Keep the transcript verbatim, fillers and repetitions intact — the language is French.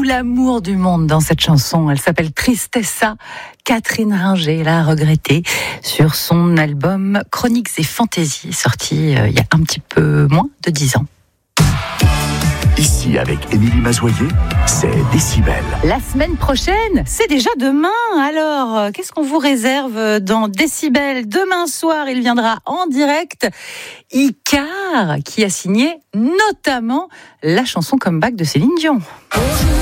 l'amour du monde dans cette chanson. Elle s'appelle Tristessa. Catherine Ringer l'a regrettée sur son album Chroniques et Fantaisies, sorti euh, il y a un petit peu moins de dix ans. Ici, avec Émilie Mazoyer, c'est Décibel. La semaine prochaine, c'est déjà demain. Alors, qu'est-ce qu'on vous réserve dans Décibel ? Demain soir, il viendra en direct Icare, qui a signé notamment la chanson Comeback de Céline Dion.